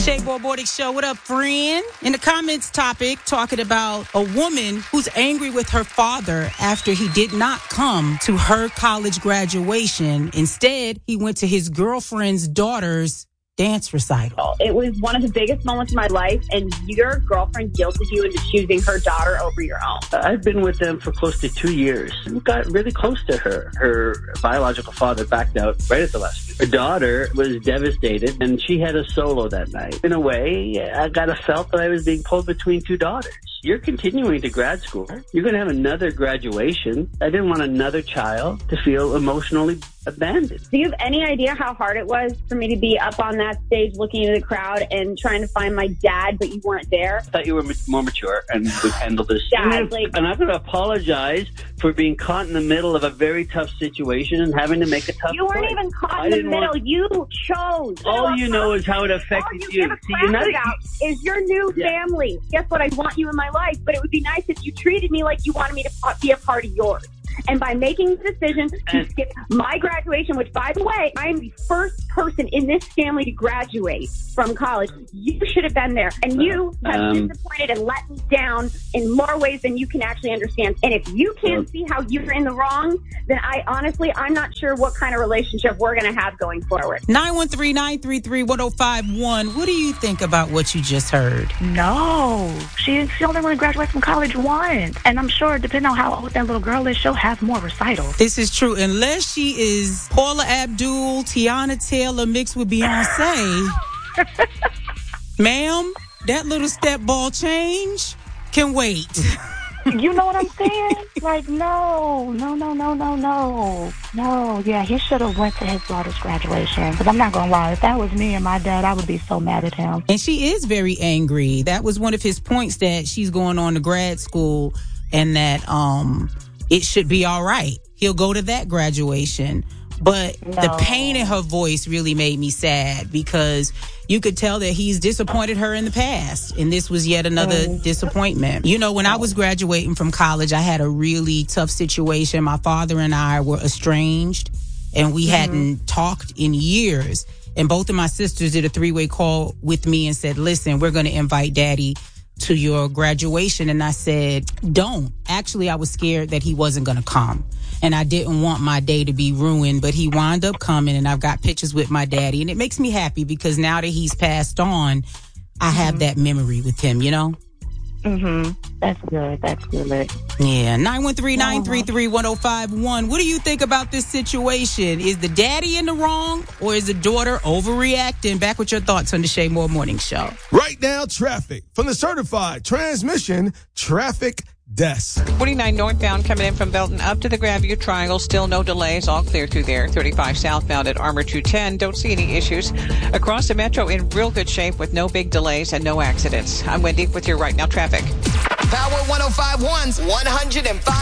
Shayboy Morning Show. What up, friend? In the comments topic, talking about a woman who's angry with her father after he did not come to her college graduation. Instead, he went to his girlfriend's daughter's dance recital. It was one of the biggest moments of my life, and your girlfriend guilted you into choosing her daughter over your own. I've been with them for close to 2 years. We got really close to her. Her biological father backed out right at the last minute. Her daughter was devastated, and she had a solo that night. In a way, I kind of felt that I was being pulled between two daughters. You're continuing to grad school. You're going to have another graduation. I didn't want another child to feel emotionally abandoned. Do you have any idea how hard it was for me to be up on that stage looking into the crowd and trying to find my dad, but you weren't there? I thought you were more mature and would handle this. Dad, and I'm going to apologize for being caught in the middle of a very tough situation and having to make a tough You weren't choice. even caught in the middle. You chose. All you know is how it affected All you. Give a crap about is your new family. Guess what? I want you in my life, but it would be nice if you treated me like you wanted me to be a part of yours. And by making the decision to skip my graduation, which, by the way, I am the first person in this family to graduate from college, you should have been there. And you have disappointed and let me down in more ways than you can actually understand. And if you can't see how you're in the wrong, then I'm not sure what kind of relationship we're going to have going forward. 913-933-1051. What do you think about what you just heard? No, she only going to graduate from college once. And I'm sure, depending on how old that little girl is, she'll have more recitals. This is true. Unless she is Paula Abdul, Tiana Taylor mixed with Beyonce. Ma'am, that little step ball change can wait. You know what I'm saying? Like, no. Yeah, he should have went to his daughter's graduation. Because I'm not going to lie, if that was me and my dad, I would be so mad at him. And she is very angry. That was one of his points, that she's going on to grad school and that it should be all right. He'll go to that graduation. But the pain in her voice really made me sad, because you could tell that he's disappointed her in the past. And this was yet another disappointment. You know, when I was graduating from college, I had a really tough situation. My father and I were estranged, and we hadn't talked in years. And both of my sisters did a 3-way call with me and said, listen, we're going to invite Daddy to your graduation. And I said, don't. Actually, I was scared that he wasn't going to come. And I didn't want my day to be ruined, but he wound up coming, and I've got pictures with my daddy. And it makes me happy, because now that he's passed on, I have that memory with him, you know? That's good. Yeah. 913-933-1051. What do you think about this situation? Is the daddy in the wrong, or is the daughter overreacting? Back with your thoughts on the Shay Moore Morning Show. Right now, traffic from the certified transmission traffic desk. 49 northbound coming in from Belton up to the Grandview Triangle. Still no delays. All clear through there. 35 southbound at Armour 210. Don't see any issues. Across the metro in real good shape with no big delays and no accidents. I'm Wendy with your Right Now traffic. Power 105.1's 105.